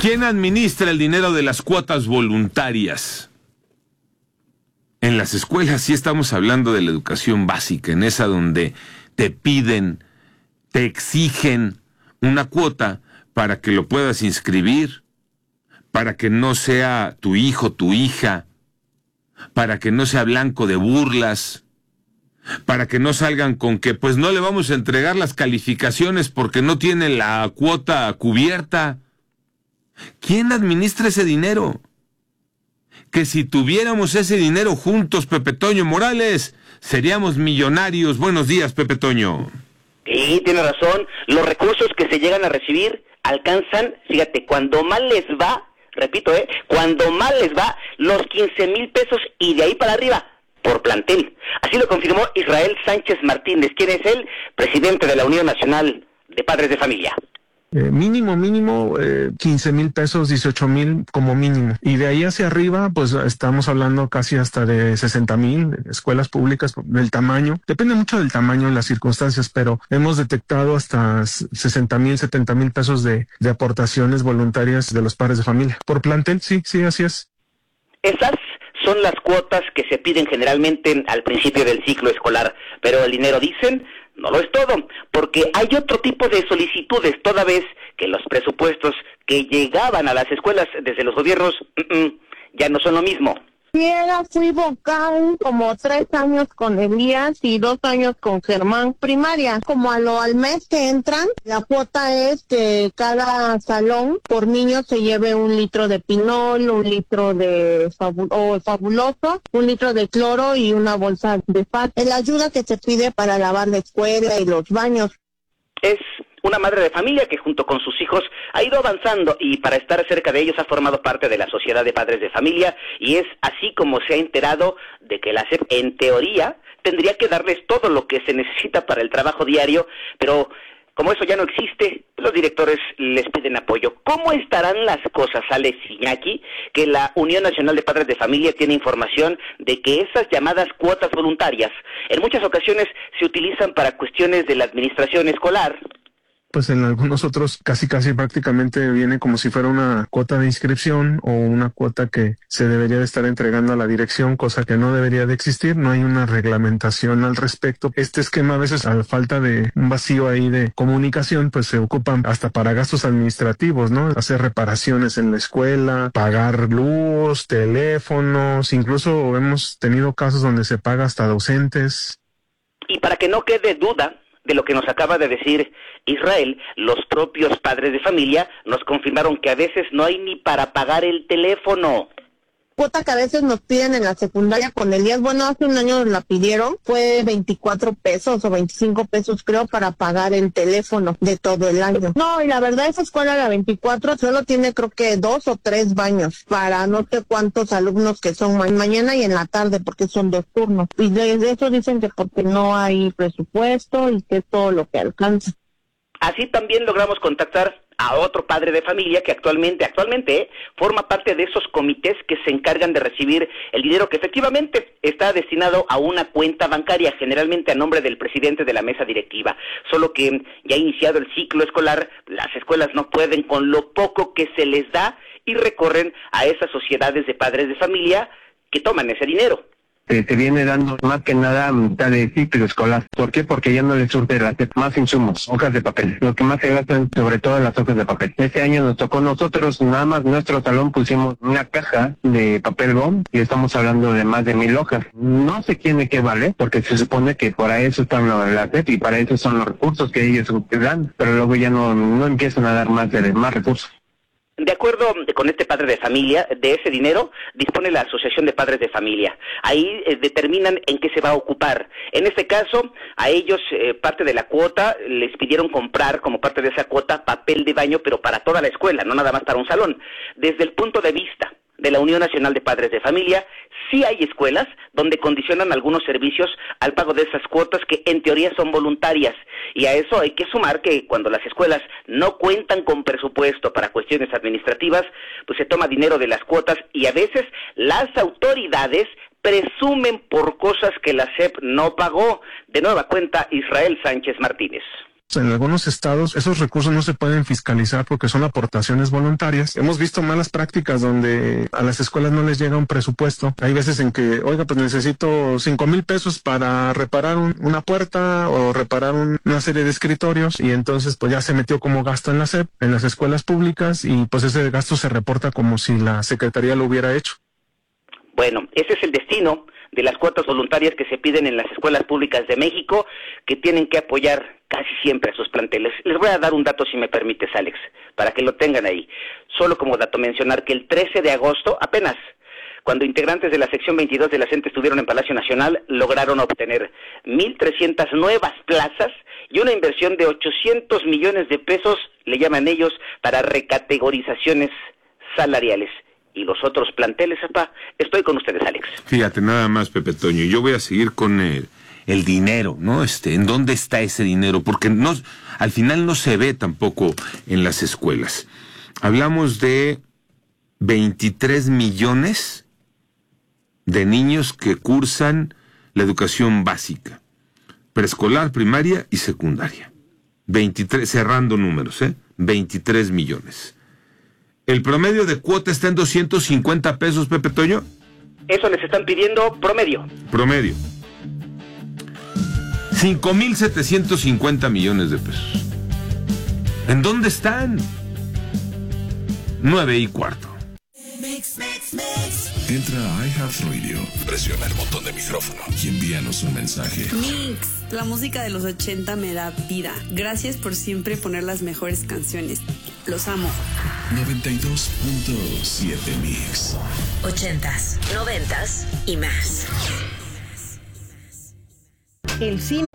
¿Quién administra el dinero de las cuotas voluntarias? En las escuelas sí estamos hablando de la educación básica, en esa donde te piden, te exigen una cuota para que lo puedas inscribir, para que no sea tu hijo, tu hija, para que no sea blanco de burlas, para que no salgan con que pues no le vamos a entregar las calificaciones porque no tiene la cuota cubierta. ¿Quién administra ese dinero? Que si tuviéramos ese dinero juntos, Pepe Toño Morales, seríamos millonarios. Buenos días, Pepe Toño. Sí, tiene razón. Los recursos que se llegan a recibir alcanzan, fíjate, cuando mal les va, repito, cuando mal les va, los 15,000 pesos y de ahí para arriba, por plantel. Así lo confirmó Israel Sánchez Martínez, quien es el presidente de la Unión Nacional de Padres de Familia. Mínimo, 15,000 pesos, 18,000 como mínimo. Y de ahí hacia arriba, pues estamos hablando casi hasta de 60,000 escuelas públicas del tamaño. Depende mucho del tamaño y las circunstancias, pero hemos detectado hasta 60,000, 70,000 pesos de aportaciones voluntarias de los padres de familia. Por plantel, sí, así es. Esas son las cuotas que se piden generalmente al principio del ciclo escolar, pero el dinero, dicen, no lo es todo, porque hay otro tipo de solicitudes, toda vez que los presupuestos que llegaban a las escuelas desde los gobiernos ya no son lo mismo. Fui vocal como 3 años con Elías y 2 años con Germán, primaria. Como al mes que entran, la cuota es que cada salón por niño se lleve 1 litro de pinol, 1 litro de fabuloso, 1 litro de cloro y una bolsa de fat. Es la ayuda que se pide para lavar la escuela y los baños. Es una madre de familia que junto con sus hijos ha ido avanzando y para estar cerca de ellos ha formado parte de la Sociedad de Padres de Familia, y es así como se ha enterado de que la SEP, en teoría, tendría que darles todo lo que se necesita para el trabajo diario, pero como eso ya no existe, los directores les piden apoyo. ¿Cómo estarán las cosas, Alex Iñaki, que la Unión Nacional de Padres de Familia tiene información de que esas llamadas cuotas voluntarias en muchas ocasiones se utilizan para cuestiones de la administración escolar? Pues en algunos otros casi prácticamente viene como si fuera una cuota de inscripción o una cuota que se debería de estar entregando a la dirección, cosa que no debería de existir. No hay una reglamentación al respecto. Este esquema, a veces, a falta de un vacío ahí de comunicación, pues se ocupan hasta para gastos administrativos, ¿no? Hacer reparaciones en la escuela, pagar luz, teléfonos, incluso hemos tenido casos donde se paga hasta docentes. Y para que no quede duda de lo que nos acaba de decir Israel, los propios padres de familia nos confirmaron que a veces no hay ni para pagar el teléfono. Cuota que a veces nos piden en la secundaria con Elías, bueno, hace 1 año nos la pidieron, fue 24 pesos o 25 pesos creo para pagar el teléfono de todo el año. No, y la verdad esa escuela, la 24, solo tiene creo que 2 o 3 baños para no sé cuántos alumnos que son mañana y en la tarde, porque son 2 turnos. Y de eso dicen que porque no hay presupuesto y que es todo lo que alcanza. Así también logramos contactar a otro padre de familia que actualmente forma parte de esos comités que se encargan de recibir el dinero que efectivamente está destinado a una cuenta bancaria, generalmente a nombre del presidente de la mesa directiva. Solo que ya ha iniciado el ciclo escolar, las escuelas no pueden con lo poco que se les da y recorren a esas sociedades de padres de familia que toman ese dinero. Se viene dando más que nada a mitad de ciclo escolar. ¿Por qué? Porque ya no le surte la SEP más insumos, hojas de papel. Lo que más se gastan sobre todo las hojas de papel. Este año nos tocó nosotros, nada más nuestro salón pusimos una caja de papel bond y estamos hablando de más de 1,000 hojas. No sé quién de qué vale, porque se supone que para eso están la SEP y para eso son los recursos que ellos dan, pero luego ya no empiezan a dar más recursos. De acuerdo con este padre de familia, de ese dinero dispone la Asociación de Padres de Familia. Ahí determinan en qué se va a ocupar. En este caso, a ellos parte de la cuota les pidieron comprar como parte de esa cuota papel de baño, pero para toda la escuela, no nada más para un salón. Desde el punto de vista de la Unión Nacional de Padres de Familia, sí hay escuelas donde condicionan algunos servicios al pago de esas cuotas que en teoría son voluntarias, y a eso hay que sumar que cuando las escuelas no cuentan con presupuesto para cuestiones administrativas, pues se toma dinero de las cuotas y a veces las autoridades presumen por cosas que la SEP no pagó. De nueva cuenta, Israel Sánchez Martínez. En algunos estados esos recursos no se pueden fiscalizar porque son aportaciones voluntarias. Hemos visto malas prácticas donde a las escuelas no les llega un presupuesto. Hay veces en que, oiga, pues necesito 5,000 pesos para reparar una puerta o reparar una serie de escritorios, y entonces pues ya se metió como gasto en la SEP, en las escuelas públicas, y pues ese gasto se reporta como si la Secretaría lo hubiera hecho. Bueno, ese es el destino de las cuotas voluntarias que se piden en las escuelas públicas de México, que tienen que apoyar casi siempre a sus planteles. Les voy a dar un dato, si me permites, Alex, para que lo tengan ahí. Solo como dato mencionar que el 13 de agosto, apenas, cuando integrantes de la sección 22 de la CENTE estuvieron en Palacio Nacional, lograron obtener 1,300 nuevas plazas y una inversión de 800 millones de pesos, le llaman ellos, para recategorizaciones salariales. Y los otros planteles, estoy con ustedes, Alex. Fíjate, nada más, Pepe Toño, yo voy a seguir con el dinero, ¿no? ¿En dónde está ese dinero? Porque no, al final no se ve tampoco en las escuelas. Hablamos de 23 millones de niños que cursan la educación básica, preescolar, primaria y secundaria. 23, cerrando números, 23 millones. ¿El promedio de cuota está en 250 pesos, Pepe Toño? Eso les están pidiendo promedio. Promedio. 5,750 millones de pesos. ¿En dónde están? 9:15. Entra a iHeartRadio, presiona el botón de micrófono y envíanos un mensaje. Mix, la música de los 80 me da vida. Gracias por siempre poner las mejores canciones. Los amo. 92.7 Mix. 80s, 90s y más. El cine